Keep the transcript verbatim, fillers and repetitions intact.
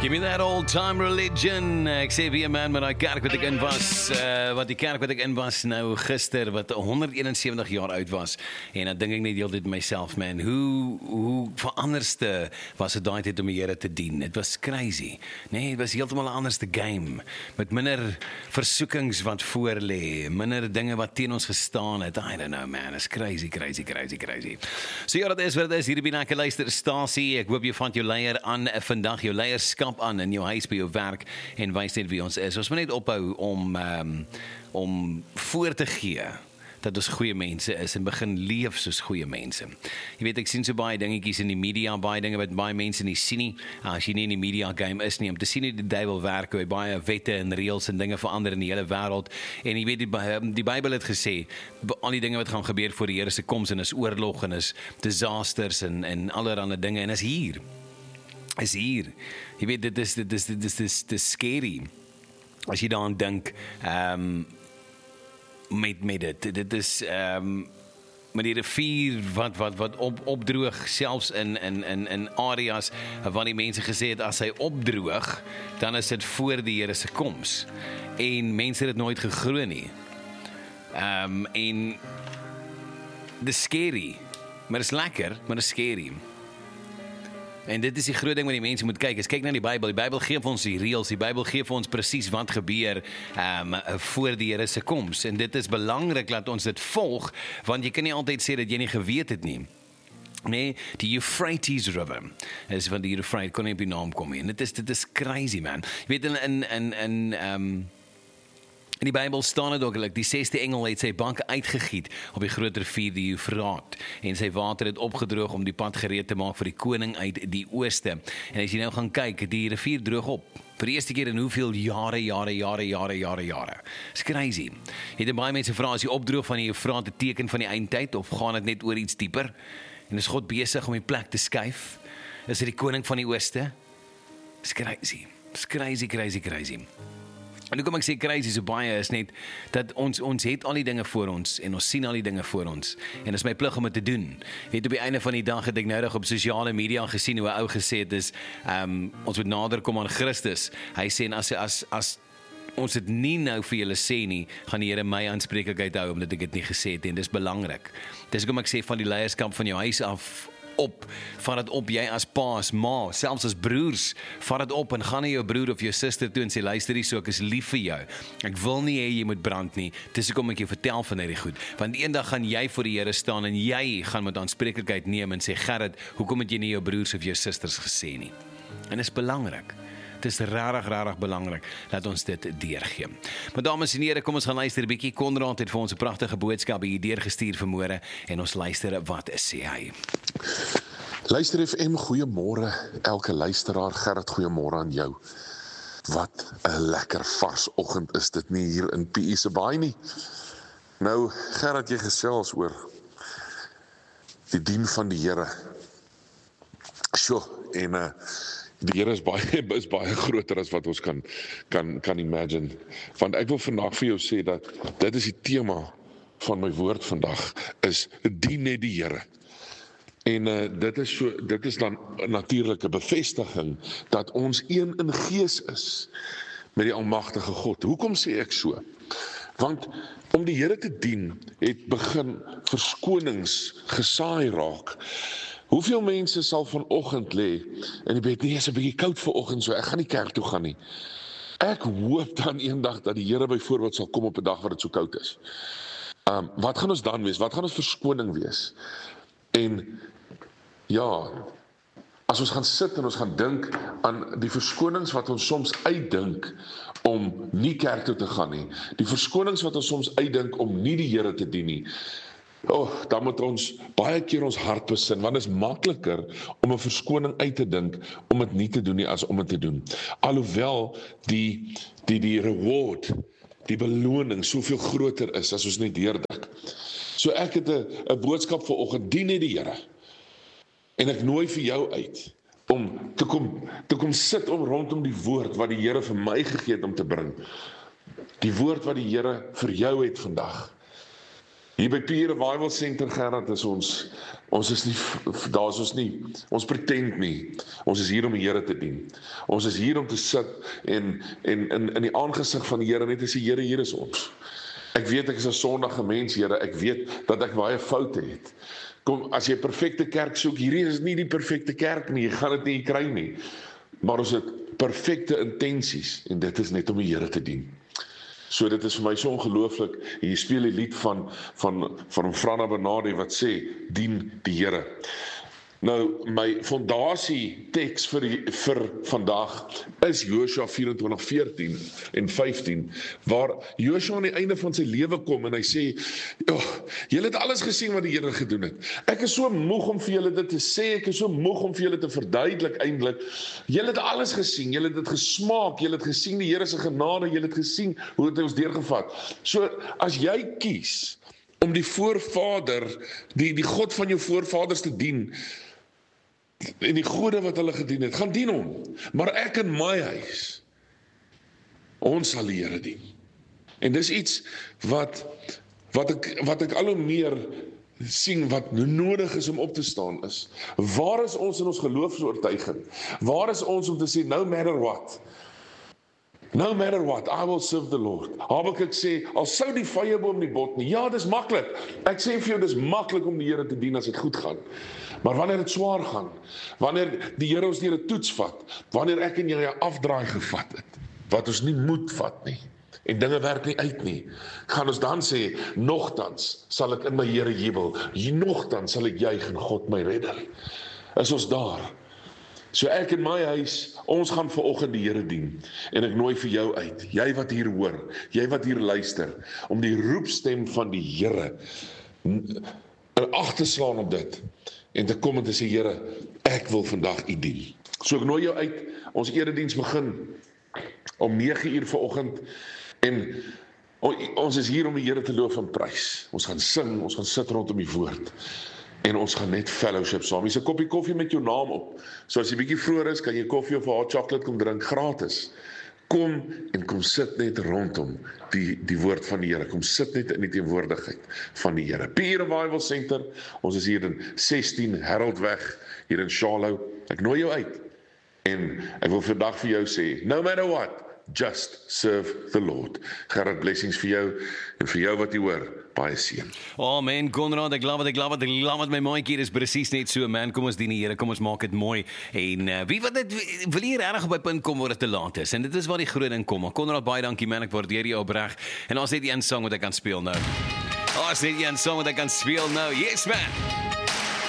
Give me that old time religion. Ek sê weer man, maar die kerk wat ek in was, uh, wat die kerk wat ek in was nou gister, wat honderd eenensewentig jaar oud was, en dan dink ek net heeltyd myself, man, hoe, hoe veranderste was het daai tyd om die Here te dien? Het was crazy. Nee, het was heeltemal 'n anderste game, met minder versoekings wat voor lê, minder dinge wat teen ons gestaan het. I don't know man, it's crazy, crazy, crazy, crazy. So ja, dat is wat het is, hierdie binnekke luisterstasie, ek hoop jy vand jou leier aan vandag, jou leierskap aan in jou huis, by jou werk, en wys net wie ons is. Ons moet net ophou om, um, om voor te gee dat ons goeie mense is en begin leef soos goeie mense. Jy weet, ek sien so baie dingetjies in die media, baie dinge wat baie mense nie sien nie, as jy nie in die media game is nie, om te sien hoe die duiwel werk, hoe hy baie wette en reëls en dinge verander in die hele wêreld, en jy weet, die, die Bybel het gesê, al die dinge wat gaan gebeur voor die Here se koms, en is oorlog, en is disasters, en, en allerlei dinge, en is hier, is hier. Jy weet, dit is, dit is, dit is, dit is, dit is scary, as jy daaraan dink, um, met, met dit, dit is, um, met die rivier, wat, wat, wat op, opdroog, selfs in, in, in, in areas, waar die mense gesê het, as hy opdroog, dan is dit voor die Here se koms, en mense het dit nooit geglo nie, um, en, dit is scary, maar dit is lekker, maar dit is scary. En dit is die groot ding wat die mense moet kyk, is kyk na die Bybel, die Bybel gee vir ons die reëls, die Bybel gee vir ons presies wat gebeur um, voor die Here se koms, en dit is belangrik dat ons dit volg, want jy kan nie altyd sê dat jy nie geweet het nie. Nee, die Euphrates River, is van die Euphrates, kon nie op die naam kom nie, en dit is, dit is crazy man, jy weet in, in, in, in um, in die Bybel staan het ook, die sesde engel het sy bank uitgegiet op die groot rivier die Eufraat, en sy water het opgedroog om die pad gereed te maak vir die koning uit die ooste. En as jy nou gaan kyk, die rivier droog op, vir die eerste keer in hoeveel jare, jare, jare, jare, jare, jare. It's crazy. Het en baie mense vra, as die opdroog van die Eufraat 'n teken van die eindtyd, of gaan dit net oor iets dieper? En is God besig om die plek te skuif? Is dit die koning van die ooste? It's crazy. It's crazy, crazy, crazy. En hoe kom ek sê crazy so baie is net, dat ons, ons het al die dinge voor ons, en ons sien al die dinge voor ons, en dit is my plig om dit te doen. Weet, op die einde van die dag het ek noudig op sosiale media gesien, hoe 'n ou gesê het is, um, ons moet nader kom aan Christus. Hy sê, en as, as, as ons dit nie nou vir julle sê nie, gaan die Here my aanspreeklikheid hou, omdat ek dit nie gesê het, en dis belangrik. Dis hoekom ek sê, van die leierskap van jou huis af, op, vat het op, jy as pa, as ma, selfs as broers, vat het op, en gaan na jou broer of jou suster toe, en sê, luister hier so, ek is lief vir jou, ek wil nie hê jy moet brand nie, dis hoekom ek jou vertel van hierdie goed, want eendag gaan jy voor die Here staan, en jy gaan met aanspreeklikheid neem, en sê, Gerrit, hoekom het jy nie jou broers of jou susters gesê nie, en is belangrik. Het is rarig, rarig belangrik dat ons dit deurgee. Maar dames en here, kom ons gaan luister 'n bietjie. Konrad het vir ons 'n pragtige boodskap hier deurgestuur vanmôre, en ons luister wat sê hy. Luister F M, goeiemôre elke luisteraar. Gerrit, goeiemôre aan jou. Wat 'n lekker vars oggend is dit nie hier in P I se Baai nie. Nou, Gerrit, jy gesels oor die dien van die Here. Sjoe, en uh, die Here is baie, is baie groter as wat ons kan, kan, kan imagine. Want ek wil vandag vir jou sê dat dit is die tema van my woord vandag, is dien net die Here. En uh, dit is so, dit is dan 'n natuurlike bevestiging dat ons een in gees is met die almagtige God. Hoekom sê ek so? Want om die Here te dien, het begin verskonings gesaai raak. Hoeveel mense sal vanoggend lê en die bed, nee, is 'n bietjie koud vanoggend, so ek gaan nie kerk toe gaan nie. Ek hoop dan eendag dat die Here byvoorbeeld sal kom op 'n dag wat dit so koud is. Um, wat gaan ons dan wees? Wat gaan ons verskoning wees? En ja, as ons gaan sit en ons gaan dink aan die verskonings wat ons soms uitdink om nie kerk toe te gaan nie, die verskonings wat ons soms uitdink om nie die Here te dien nie, oh, dan moet ons baie keer ons hart besin, want dit is makliker om 'n verskoning uit te dink om dit nie te doen nie as om dit te doen. Alhoewel die die die reward, die beloning soveel groter is as ons net deurdink. So ek het 'n 'n boodskap vanoggend, dien net die Here. En ek nooi vir jou uit om te kom te kom sit om rondom die woord wat die Here vir my gegee het om te bring. Die woord wat die Here vir jou het vandag. Hier by P Revival Center, Gerard, is ons, ons is nie, daar is ons nie, ons pretend nie, ons is hier om die Here te dien. Ons is hier om te sit en, en in, in die aangesig van die Here net te sê, Here, hier is ons. Ek weet ek is 'n sondige mens, Here, ek weet dat ek baie foute het. Kom, as jy 'n perfekte kerk soek, hierdie is nie die perfekte kerk nie, jy gaan dit nie kry nie. Maar ons het perfekte intensies, en dit is net om die Here te dien. So dit is vir my so ongelooflik, hier speel die lied van, van, van Frana Bernardi wat sê, dien die Here. Nou, my fondasie teks vir, die, vir vandag is Josua vyf-en-twintig veertien en vyftien, waar Josua aan die einde van sy lewe kom en hy sê, oh, julle het alles gesien wat die Here gedoen het. Ek is so moeg om vir julle dit te sê, ek is so moeg om vir julle te verduidelik eintlik. Julle het alles gesien, julle het dit gesmaak, julle het gesien die Here se genade, julle het gesien hoe het hy ons deurgevat. So, as jy kies om die voorvader, die, die God van jou voorvaders te dien, en die gode wat hulle gedien het, gaan dien hom. Maar ek in my huis, ons sal die Here dien. En dis iets wat, wat, ek, wat ek al hoe meer sien, wat nodig is om op te staan is. Waar is ons in ons geloofsoortuiging? Waar is ons om te sê, no matter what, no matter what, I will serve the Lord. Habakuk sê, al sou die vyeboom nie bot nie, ja, dis maklik. Ek sê vir jou, dis maklik om die Here te dien as dit goed gaan. Maar wanneer dit swaar gaan, wanneer die Here ons deur 'n toets vat, wanneer ek en jy 'n afdraai gevat het, wat ons nie moet vat nie, en dinge werk nie uit nie, gaan ons dan sê, nogtans sal ek in my Here jubel, nogtans sal ek juig en God my redder. Is ons daar? So ek in my huis, ons gaan vanoggend die Here dien, en ek nooi vir jou uit, jy wat hier hoor, jy wat hier luister, om die roepstem van die Here in ag te slaan op dit, en te kom en te sê, Here, ek wil vandag U dien. So ek nooi jou uit, ons erediens begin om nege uur vanoggend, en ons is hier om die Here te loof en prys. Ons gaan sing, ons gaan sit rondom die woord, en ons gaan net fellowship saam. Hier's 'n koppie koffie met jou naam op. So as jy bietjie vroeër is, kan jy koffie of hot chocolate kom drink gratis. Kom en kom sit net rondom die, die woord van die Here. Kom sit net in die teenwoordigheid van die Here. P Revival Center, ons is hier in sestien Haroldweg, hier in Charlotte. Ek nooi jou uit. En ek wil vandag vir jou sê, no matter what, just serve the Lord. Gerard, blessings vir jou, en vir jou wat jy hoor, baie seën. Oh man, Konrad, ek love it, ek love it, ek love it, my maatjie, dis presies net so, man, kom ons dien die Here, kom ons maak dit mooi, en uh, wie wat dit, wil hier erg op 'n punt kom waar dit te laat is, en dit is waar die groot ding kom, maar Konrad, baie dankie man, ek waardeer jou opreg, en ons het een song wat ek kan speel nou, ons het een song wat ek kan speel nou, yes man!